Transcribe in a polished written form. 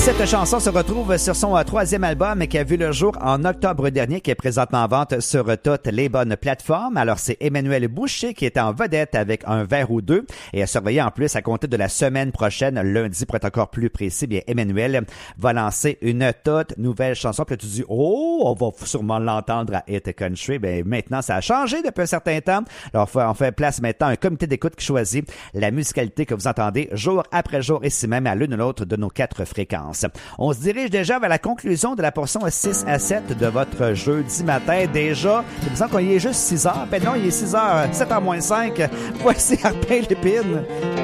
Cette chanson se retrouve sur son troisième album qui a vu le jour en octobre dernier, qui est présentement en vente sur toutes les bonnes plateformes. Alors, c'est Emmanuel Boucher qui est en vedette avec un verre ou deux. Et à surveiller en plus à compter de la semaine prochaine, lundi pour être encore plus précis, bien Emmanuel va lancer une toute nouvelle chanson. Puis là, tu dis, oh, on va sûrement l'entendre à Hit Country. Bien, maintenant, ça a changé depuis un certain temps. Alors, on fait place maintenant à un comité d'écoute qui choisit la musicalité que vous entendez jour après jour, ici même à l'une ou l'autre de nos 4 fréquences. On se dirige déjà vers la conclusion de la portion 6 à 7 de votre jeudi matin. Déjà, il me semble qu'il est juste 6 heures. Ben non, il est 6 heures, 7 h moins 5. Voici Arpin Lépine.